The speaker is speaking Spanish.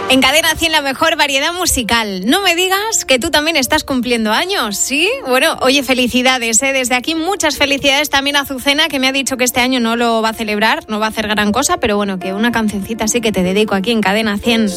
En Cadena 100, la mejor variedad musical. No me digas que tú también estás cumpliendo años, ¿sí? Bueno, oye, felicidades, ¿eh? Desde aquí muchas felicidades también a Azucena, que me ha dicho que este año no lo va a celebrar, no va a hacer gran cosa, pero bueno, que una cancioncita sí que te dedico aquí en Cadena 100.